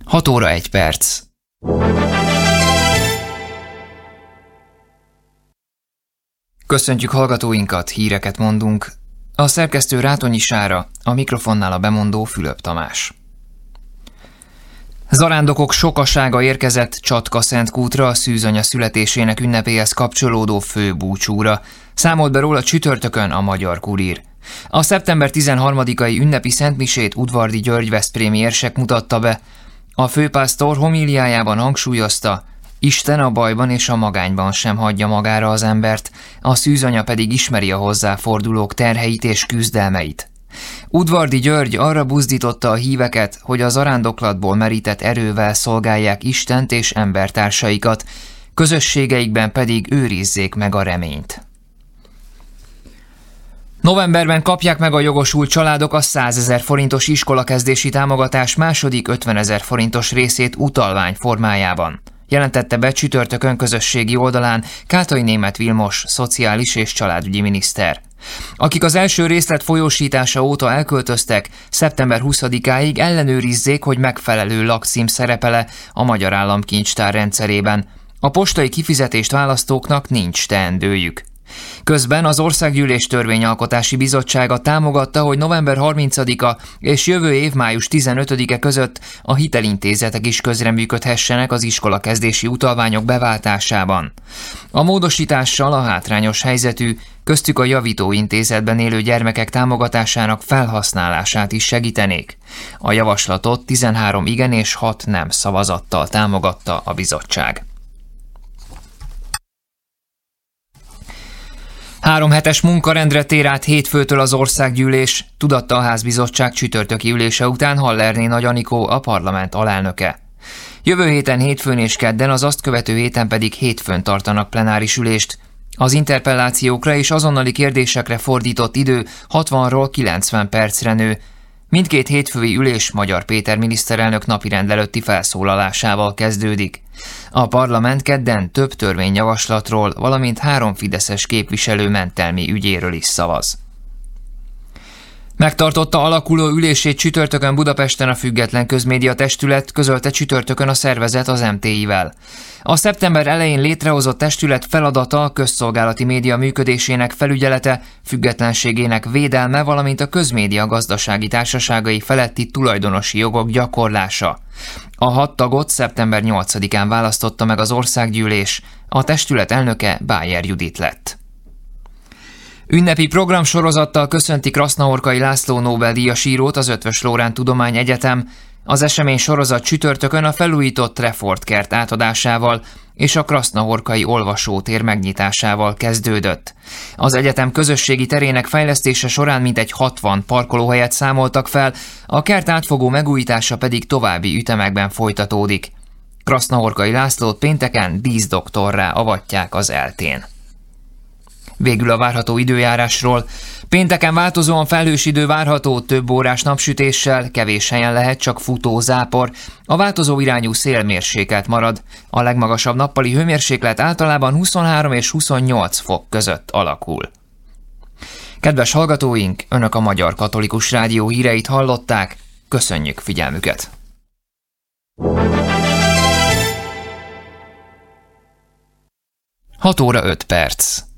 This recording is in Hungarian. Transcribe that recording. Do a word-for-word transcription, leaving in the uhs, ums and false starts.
hat óra egy perc. Köszöntjük hallgatóinkat, híreket mondunk. A szerkesztő Rátonyi Sára, a mikrofonnál a bemondó Fülöp Tamás. Zarándokok sokasága érkezett Csatka-Szentkútra a szűzanya születésének ünnepéhez kapcsolódó főbúcsúra. Számolt be róla csütörtökön a Magyar Kurír. A szeptember tizenharmadikai ünnepi szentmisét Udvardi György veszprémi érsek mutatta be. A főpásztor homíliájában hangsúlyozta, Isten a bajban és a magányban sem hagyja magára az embert, a szűzanya pedig ismeri a hozzáfordulók terheit és küzdelmeit. Udvardi György arra buzdította a híveket, hogy a zarándoklatból merített erővel szolgálják Istent és embertársaikat, közösségeikben pedig őrizzék meg a reményt. Novemberben kapják meg a jogosult családok a százezer forintos iskolakezdési támogatás második ötvenezer forintos részét utalvány formájában. Jelentette be csütörtökön közösségi oldalán Kátai Németh Vilmos, szociális és családügyi miniszter. Akik az első részlet folyósítása óta elköltöztek, szeptember huszadikáig ellenőrizzék, hogy megfelelő lakcím szerepele a Magyar Államkincstár rendszerében. A postai kifizetést választóknak nincs teendőjük. Közben az Országgyűlés Törvényalkotási Bizottsága támogatta, hogy november harmincadika és jövő év május tizenötödike között a hitelintézetek is közreműködhessenek az iskolakezdési utalványok beváltásában. A módosítással a hátrányos helyzetű, köztük a javítóintézetben élő gyermekek támogatásának felhasználását is segítenék. A javaslatot tizenhárom igen és hat nem szavazattal támogatta a bizottság. Három hetes munkarendre tér át hétfőtől az Országgyűlés, tudatta a Házbizottság csütörtöki ülése után Hallerné Nagy Anikó, a parlament alelnöke. Jövő héten hétfőn és kedden, az azt követő héten pedig hétfőn tartanak plenáris ülést. Az interpellációkra és azonnali kérdésekre fordított idő hatvanról kilencven percre nő. Mindkét hétfői ülés Magyar Péter miniszterelnök napirend előtti felszólalásával kezdődik. A parlament kedden több törvényjavaslatról, valamint három fideszes képviselő mentelmi ügyéről is szavaz. Megtartotta alakuló ülését csütörtökön Budapesten a Független Közmédia Testület, közölte csütörtökön a szervezet az em té i-vel. A szeptember elején létrehozott testület feladata a közszolgálati média működésének felügyelete, függetlenségének védelme, valamint a közmédia gazdasági társaságai feletti tulajdonosi jogok gyakorlása. A hat tagot szeptember nyolcadikán választotta meg az Országgyűlés, a testület elnöke Bájer Judit lett. Ünnepi programsorozattal köszönti Krasznahorkai László Nobel-díjas írót az Eötvös Loránd Tudományegyetem. Az esemény sorozat csütörtökön a felújított Refort-kert átadásával és a krasznahorkai olvasótér megnyitásával kezdődött. Az egyetem közösségi terének fejlesztése során mintegy hatvan parkolóhelyet számoltak fel, a kert átfogó megújítása pedig további ütemekben folytatódik. Krasznahorkai Lászlót pénteken díszdoktorrá avatják az eltén. Végül a várható időjárásról. Pénteken változóan felhős idő várható, több órás napsütéssel, kevés helyen lehet csak futó zápor. A változó irányú szél mérsékelt marad. A legmagasabb nappali hőmérséklet általában huszonhárom és huszonnyolc fok között alakul. Kedves hallgatóink, Önök a Magyar Katolikus Rádió híreit hallották. Köszönjük figyelmüket! hat óra öt perc.